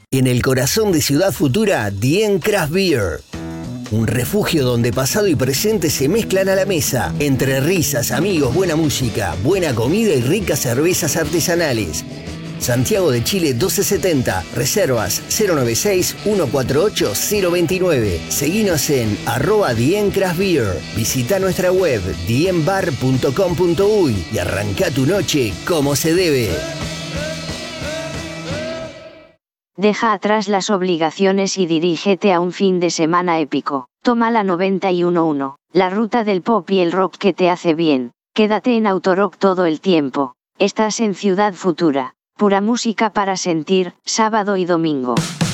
En el corazón de Ciudad Futura, Dien Craft Beer. Un refugio donde pasado y presente se mezclan a la mesa, entre risas, amigos, buena música, buena comida y ricas cervezas artesanales. Santiago de Chile 1270, reservas 096-148-029. Seguinos en @diencraftbeer. Visita nuestra web dienbar.com.uy y arranca tu noche como se debe. Deja atrás las obligaciones y dirígete a un fin de semana épico. Toma la 91.1, la ruta del pop y el rock que te hace bien. Quédate en Autorock todo el tiempo. Estás en Ciudad Futura. Pura música para sentir, sábado y domingo.